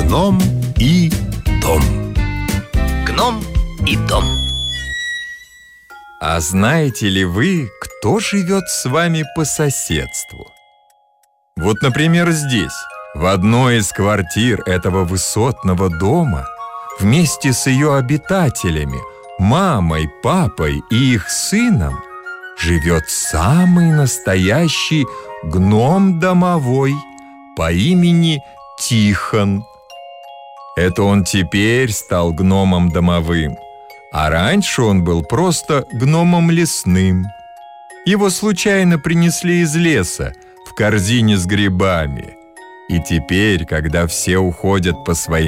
Гном и дом. Гном и дом. А знаете ли вы, кто живет с вами по соседству? Вот, например, здесь, в одной из квартир этого высотного дома, вместе с ее обитателями, мамой, папой и их сыном, живет самый настоящий гном домовой по имени Тихон. Это он теперь стал гномом домовым, а раньше он был просто гномом лесным. Его случайно принесли из леса в корзине с грибами. И теперь, когда все уходят по своим